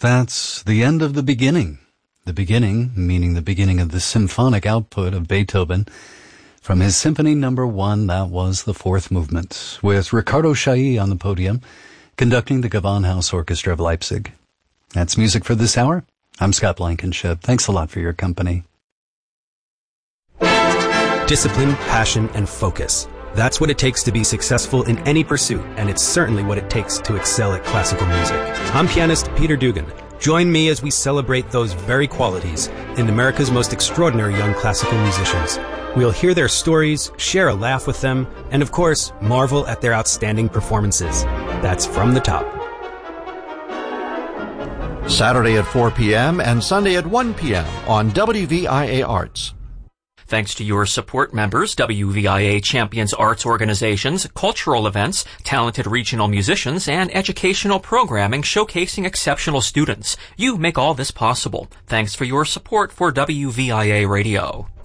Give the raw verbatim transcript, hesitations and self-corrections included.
That's the end of the beginning. The beginning, meaning the beginning of the symphonic output of Beethoven. From his Symphony Number One, that was the fourth movement, with Ricardo Chailly on the podium, conducting the Gewandhaus Orchestra of Leipzig. That's music for this hour. I'm Scott Blankenship. Thanks a lot for your company. Discipline, passion, and focus. That's what it takes to be successful in any pursuit, and it's certainly what it takes to excel at classical music. I'm pianist Peter Dugan. Join me as we celebrate those very qualities in America's most extraordinary young classical musicians. We'll hear their stories, share a laugh with them, and of course, marvel at their outstanding performances. That's From the Top. Saturday at four p.m. and Sunday at one p.m. on W V I A Arts. Thanks to your support members, W V I A champions arts organizations, cultural events, talented regional musicians, and educational programming showcasing exceptional students. You make all this possible. Thanks for your support for W V I A Radio.